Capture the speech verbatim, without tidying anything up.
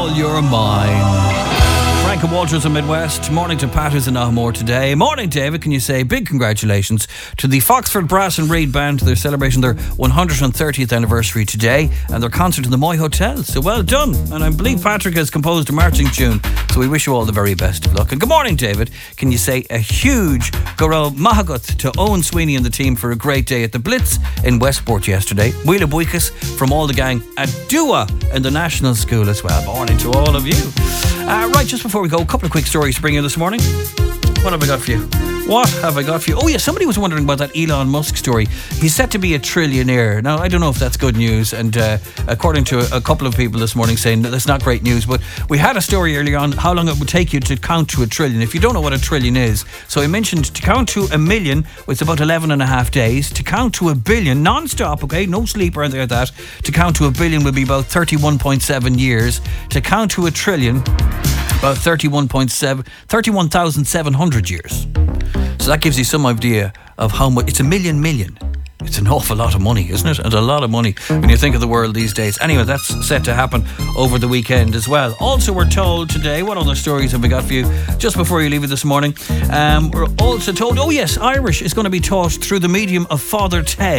All your mind. Frank and Walters in Midwest. Morning to Patters in Ahmore today. Morning, David. Can you say big congratulations to the Foxford Brass and Reed Band. They're celebrating their one hundred thirtieth anniversary today and their concert in the Moy Hotel. So well done. And I believe Patrick has composed a marching tune. So we wish you all the very best of luck. And good morning, David. Can you say a huge Goro Mahagut to Owen Sweeney and the team for a great day at the Blitz in Westport yesterday. Wheeler Buikas from all the gang at Dua in the National School as well. Morning to all of you. Uh, right, just before we go, a couple of quick stories to bring you this morning. What have I got for you? What have I got for you? Oh yeah, somebody was wondering about that Elon Musk story. He's set to be a trillionaire. Now, I don't know if that's good news, and uh, according to a, a couple of people this morning saying that that's not great news, but we had a story earlier on how long it would take you to count to a trillion. If you don't know what a trillion is, so I mentioned to count to a million, it's about eleven and a half days. To count to a billion, non-stop, okay, no sleep or anything like that. To count to a billion would be about thirty-one point seven years. To count to a trillion, about thirty-one point seven, thirty-one thousand seven hundred years. So that gives you some idea of how much. It's a million million. It's an awful lot of money, isn't it? And a lot of money when you think of the world these days. Anyway, that's set to happen over the weekend as well. Also, we're told today, what other stories have we got for you just before you leave it this morning? Um, we're also told, oh yes, Irish is going to be taught through the medium of Father Ted.